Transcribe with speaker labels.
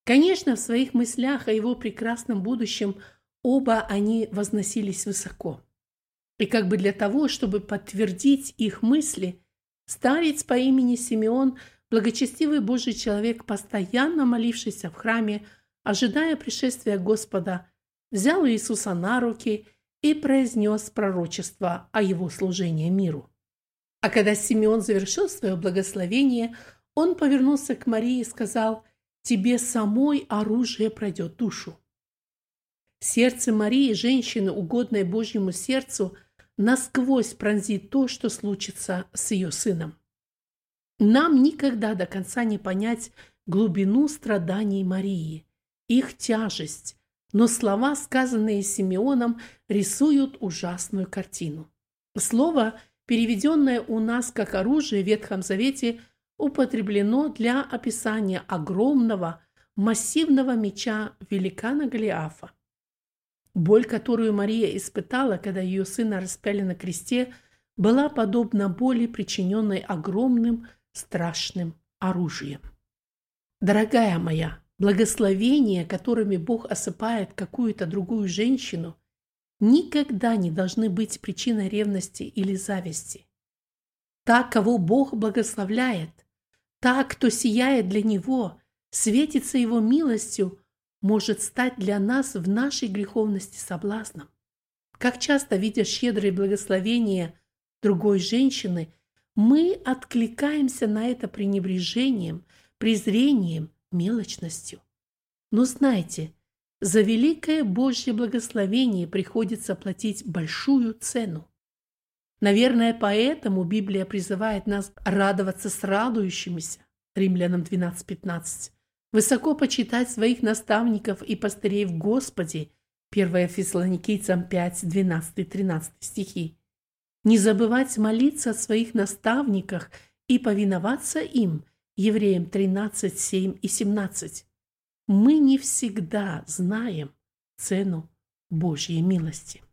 Speaker 1: Конечно, в своих мыслях о его прекрасном будущем оба они возносились высоко. И как бы для того, чтобы подтвердить их мысли, старец по имени Симеон, благочестивый Божий человек, постоянно молившийся в храме, ожидая пришествия Господа, взял Иисуса на руки и произнес пророчество о его служении миру. А когда Симеон завершил свое благословение, он повернулся к Марии и сказал: «Тебе самой оружие пройдет душу». Сердце Марии, женщины, угодной Божьему сердцу, насквозь пронзит то, что случится с ее сыном. Нам никогда до конца не понять глубину страданий Марии, их тяжесть, но слова, сказанные Симеоном, рисуют ужасную картину. Слово, переведенное у нас как оружие в Ветхом Завете, употреблено для описания огромного, массивного меча великана Голиафа. Боль, которую Мария испытала, когда ее сына распяли на кресте, была подобна боли, причиненной огромным, страшным оружием. Дорогая моя, благословения, которыми Бог осыпает какую-то другую женщину, никогда не должны быть причиной ревности или зависти. Та, кого Бог благословляет, та, кто сияет для Него, светится Его милостью, может стать для нас в нашей греховности соблазном. Как часто, видя щедрые благословения другой женщины, мы откликаемся на это пренебрежением, презрением, мелочностью. Но знайте, за великое Божье благословение приходится платить большую цену. Наверное, поэтому Библия призывает нас радоваться с радующимися, Римлянам 12:15, высоко почитать своих наставников и пастырей в Господе, 1 Фессалоникийцам 5:12-13 стихи, не забывать молиться о своих наставниках и повиноваться им, Евреям 13:7 и 17. Мы не всегда знаем цену Божьей милости.